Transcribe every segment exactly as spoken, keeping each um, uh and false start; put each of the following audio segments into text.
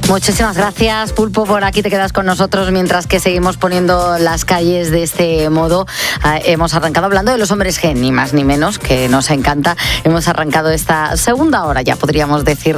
Muchísimas gracias, Pulpo, por aquí te quedas con nosotros mientras que seguimos poniendo las calles de este modo. Eh, hemos arrancado hablando de los hombres G, ni más ni menos, que nos encanta. Hemos arrancado esta segunda hora, ya podríamos decir,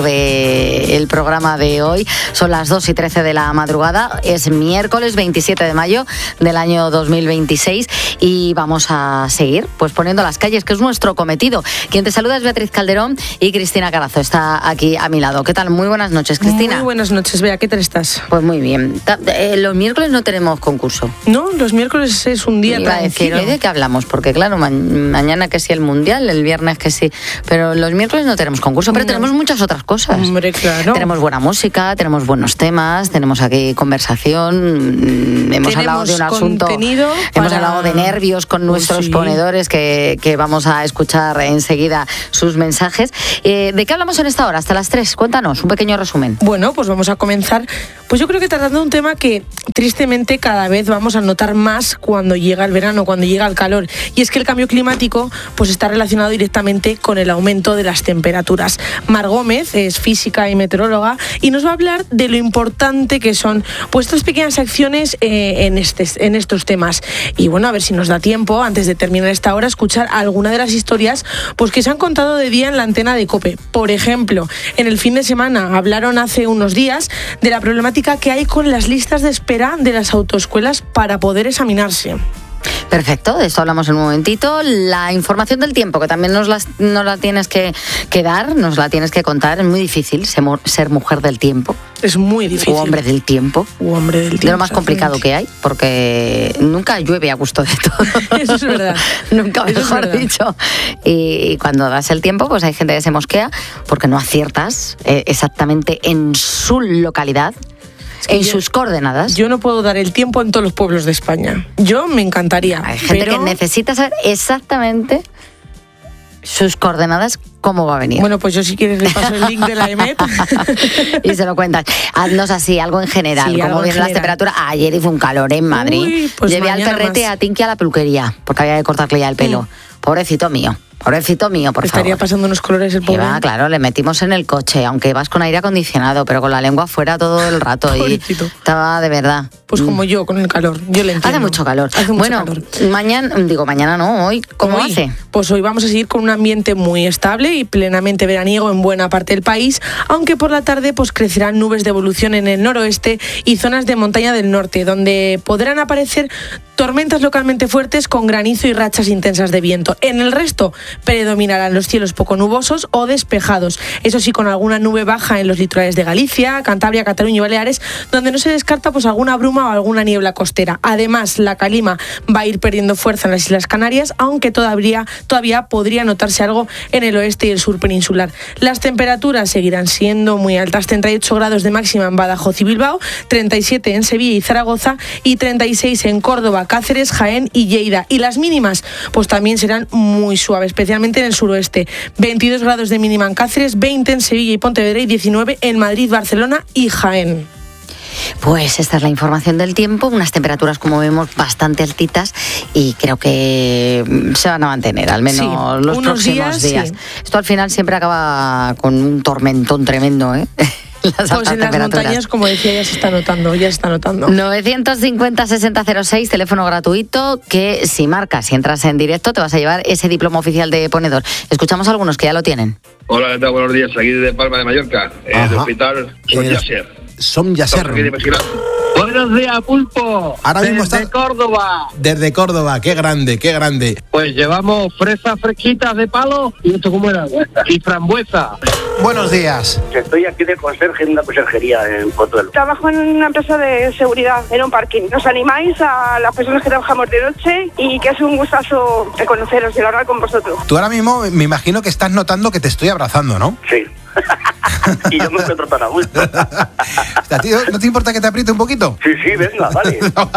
del programa de hoy. Son las dos y trece de la madrugada, es miércoles veintisiete de mayo del año dos mil veintiséis y vamos a seguir pues poniendo las calles, que es nuestro cometido. Quien te saluda es Beatriz Calderón y Cristina Carazo está aquí a mi lado. ¿Qué tal? Muy buenas noches, Cristina. Muy buenas noches, Bea, ¿qué tal estás? Pues muy bien. Eh, los miércoles no tenemos concurso. No, los miércoles es un día Iba tranquilo. A decir, ¿de qué hablamos? Porque claro, ma- mañana que sí el Mundial, el viernes que sí, pero los miércoles no tenemos concurso, pero no. Tenemos muchas otras cosas. Hombre, claro. Tenemos buena música, tenemos buenos temas, tenemos aquí conversación, hemos tenemos hablado de un asunto, contenido hemos para... hablado de nervios con nuestros pues sí. ponedores que, que vamos a escuchar enseguida sus mensajes. Eh, ¿De qué hablamos en esta hora? Hasta las tres, cuéntanos, un pequeño resumen. Bueno, pues vamos a comenzar, pues yo creo que tratando de un tema que tristemente cada vez vamos a notar más cuando llega el verano, cuando llega el calor, y es que el cambio climático pues está relacionado directamente con el aumento de las temperaturas. Mar Gómez es física y meteoróloga y nos va a hablar de lo importante que son pues estas pequeñas acciones eh, en, este, en estos temas. Y bueno, a ver si nos da tiempo, antes de terminar esta hora, escuchar alguna de las historias pues que se han contado de día en la antena de COPE. Por ejemplo, en el fin de semana hablaron hace unos días de la problemática que hay con las listas de espera de las autoescuelas para poder examinarse. Perfecto, de esto hablamos en un momentito. La información del tiempo, que también nos la, nos la tienes que, que dar, nos la tienes que contar. Es muy difícil ser, ser mujer del tiempo. Es muy difícil. O hombre del tiempo. O hombre del tiempo. De lo más complicado que hay, porque nunca llueve a gusto de todo. Eso es verdad. Nunca Eso mejor es dicho. Y cuando das el tiempo, pues hay gente que se mosquea porque no aciertas eh, exactamente en su localidad. Es que en yo, sus coordenadas. Yo no puedo dar el tiempo en todos los pueblos de España. Yo me encantaría. Hay gente pero... que necesita saber exactamente sus coordenadas, cómo va a venir. Bueno, pues yo si quieres le paso el link de la E M E T. Y se lo cuentas. Haznos así, algo en general. Sí, ¿Cómo vienen las temperaturas? Ayer hizo un calor en Madrid. Uy, pues llevé al perrete más. a Tinky a la peluquería, porque había que cortarle ya el pelo. Mm. Pobrecito mío. Pobrecito mío, por Estaría favor. pasando unos colores el pobre. Va, claro, le metimos en el coche, aunque vas con aire acondicionado, pero con la lengua afuera todo el rato. Pobrecito. Y estaba de verdad. Pues como yo, con el calor. Yo le entiendo. Hace mucho calor. Hace mucho bueno, calor. mañana, digo, mañana no, hoy, ¿cómo hoy, hace? Pues hoy vamos a seguir con un ambiente muy estable y plenamente veraniego en buena parte del país, aunque por la tarde pues crecerán nubes de evolución en el noroeste y zonas de montaña del norte, donde podrán aparecer tormentas localmente fuertes con granizo y rachas intensas de viento. En el resto predominarán los cielos poco nubosos o despejados, eso sí, con alguna nube baja en los litorales de Galicia, Cantabria, Cataluña y Baleares, donde no se descarta pues alguna bruma o alguna niebla costera. Además, la calima va a ir perdiendo fuerza en las Islas Canarias, aunque todavía, todavía podría notarse algo en el oeste y el sur peninsular. Las temperaturas seguirán siendo muy altas, treinta y ocho grados de máxima en Badajoz y Bilbao, treinta y siete en Sevilla y Zaragoza y treinta y seis en Córdoba, Cáceres, Jaén y Lleida. Y las mínimas pues también serán muy suaves, especialmente en el suroeste. veintidós grados de mínima en Cáceres, veinte en Sevilla y Pontevedra y diecinueve en Madrid, Barcelona y Jaén. Pues esta es la información del tiempo, unas temperaturas como vemos bastante altitas y creo que se van a mantener al menos sí, los próximos días. días. Sí. Esto al final siempre acaba con un tormentón tremendo, ¿eh? Las pues en las montañas, como decía, ya se está notando, ya se está notando. novecientos cincuenta, sesenta cero seis, teléfono gratuito, que si marcas, si entras en directo, te vas a llevar ese diploma oficial de ponedor. Escuchamos a algunos que ya lo tienen. Hola, ¿qué tal? Buenos días, aquí de Palma de Mallorca, en el hospital Son Yasser. Son Yasser. Buenos días, Pulpo. Ahora mismo desde está... Córdoba. Desde Córdoba, qué grande, qué grande. Pues llevamos fresas fresquitas de palo y esto cómo era y frambuesa. Buenos días. Estoy aquí de conserje en una conserjería en Pozuelo. Trabajo en una empresa de seguridad, en un parking. Nos animáis a las personas que trabajamos de noche y que es un gustazo conoceros y hablar con vosotros. Tú ahora mismo me imagino que estás notando que te estoy abrazando, ¿no? Sí. Y yo me encuentro tan a gusto. ¿A ti no te importa que te apriete un poquito? Sí, sí, venga, vale.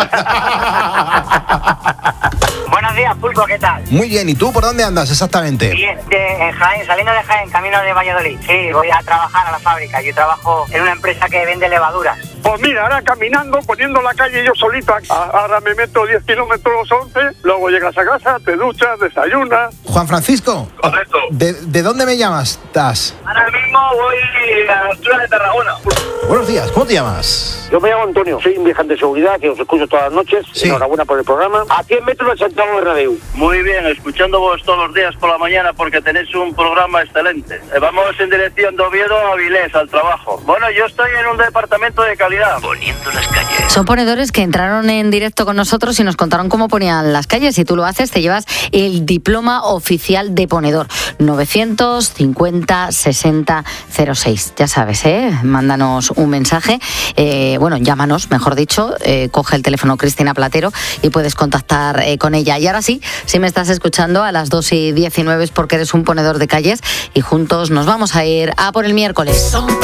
Buenos días, Pulpo, ¿qué tal? Muy bien, ¿y tú por dónde andas exactamente? Bien, de, en Jaén, saliendo de Jaén, camino de Valladolid. Sí, voy a trabajar a la fábrica. Yo trabajo en una empresa que vende levaduras. Pues mira, ahora caminando, poniendo la calle yo solito. Ahora me meto diez kilómetros, once, luego llegas a casa, te duchas, desayunas. Juan Francisco. Correcto. ¿De, de dónde me llamas? ¿Estás? Ahora mismo voy a la altura de Tarragona. Buenos días, ¿cómo te llamas? Yo me llamo Antonio, soy un vigilante de seguridad que os escucho todas las noches. Sí. Enhorabuena por el programa. A cien metros de Santiago Bernabéu. Muy bien, escuchándoos todos los días por la mañana porque tenéis un programa excelente. Eh, Vamos en dirección de Oviedo a Avilés, al trabajo. Bueno, yo estoy en un departamento de calidad. Poniendo las calles. Son ponedores que entraron en directo con nosotros y nos contaron cómo ponían las calles. Si tú lo haces, te llevas el diploma oficial de ponedor. novecientos cincuenta sesenta cero seis. Ya sabes, ¿eh? Mándanos un mensaje. Eh, bueno, llámanos, mejor dicho. Eh, coge el teléfono Cristina Platero y puedes contactar eh, con ella. Y ahora sí, si me estás escuchando a las dos y diecinueve es porque eres un ponedor de calles y juntos nos vamos a ir a por el miércoles.